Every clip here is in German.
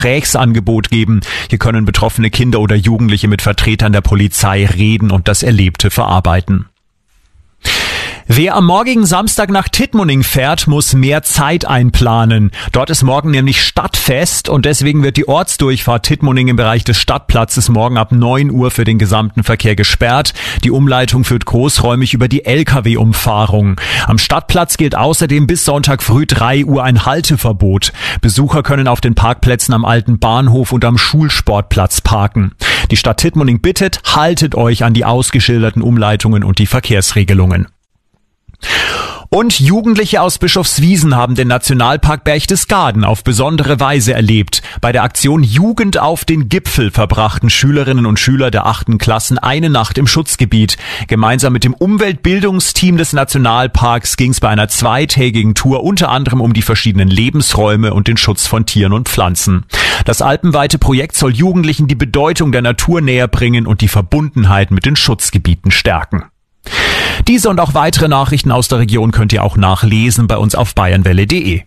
Gesprächsangebot geben. Hier können betroffene Kinder oder Jugendliche mit Vertretern der Polizei reden und das Erlebte verarbeiten. Wer am morgigen Samstag nach Tittmoning fährt, muss mehr Zeit einplanen. Dort ist morgen nämlich Stadtfest und deswegen wird die Ortsdurchfahrt Tittmoning im Bereich des Stadtplatzes morgen ab 9 Uhr für den gesamten Verkehr gesperrt. Die Umleitung führt großräumig über die Lkw-Umfahrung. Am Stadtplatz gilt außerdem bis Sonntag früh 3 Uhr ein Halteverbot. Besucher können auf den Parkplätzen am alten Bahnhof und am Schulsportplatz parken. Die Stadt Tittmoning bittet, haltet euch an die ausgeschilderten Umleitungen und die Verkehrsregelungen. Und Jugendliche aus Bischofswiesen haben den Nationalpark Berchtesgaden auf besondere Weise erlebt. Bei der Aktion Jugend auf den Gipfel verbrachten Schülerinnen und Schüler der 8. Klassen eine Nacht im Schutzgebiet. Gemeinsam mit dem Umweltbildungsteam des Nationalparks ging es bei einer zweitägigen Tour unter anderem um die verschiedenen Lebensräume und den Schutz von Tieren und Pflanzen. Das alpenweite Projekt soll Jugendlichen die Bedeutung der Natur näher bringen und die Verbundenheit mit den Schutzgebieten stärken. Diese und auch weitere Nachrichten aus der Region könnt ihr auch nachlesen bei uns auf bayernwelle.de.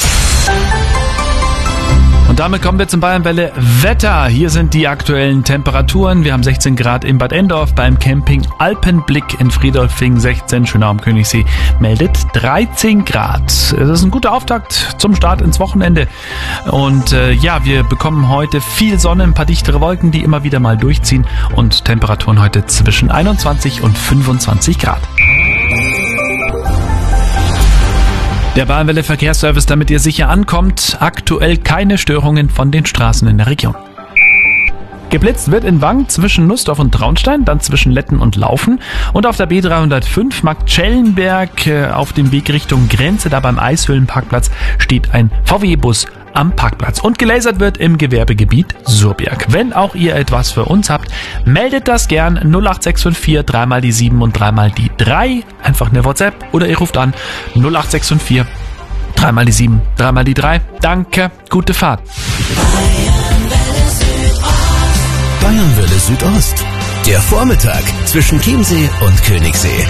Und damit kommen wir zum Bayernwelle Wetter. Hier sind die aktuellen Temperaturen. Wir haben 16 Grad in Bad Endorf, beim Camping Alpenblick in Friedolfing 16, Schönau am Königssee meldet 13 Grad. Es ist ein guter Auftakt zum Start ins Wochenende. Und wir bekommen heute viel Sonne, ein paar dichtere Wolken, die immer wieder mal durchziehen und Temperaturen heute zwischen 21 und 25 Grad. Der Bayernwelle Verkehrsservice, damit ihr sicher ankommt. Aktuell keine Störungen von den Straßen in der Region. Geblitzt wird in Wang zwischen Nussdorf und Traunstein, dann zwischen Letten und Laufen. Und auf der B305 Marktschellenberg auf dem Weg Richtung Grenze, da beim Eishöhlenparkplatz, steht ein VW-Bus am Parkplatz. Und gelasert wird im Gewerbegebiet Surberg. Wenn auch ihr etwas für uns habt, meldet das gern 08654 3 mal die 7 und 3 mal die 3. Einfach eine WhatsApp oder ihr ruft an 08654 3 mal die 7, 3 mal die 3. Danke, gute Fahrt. Bayernwelle Südost. Der Vormittag zwischen Chiemsee und Königssee.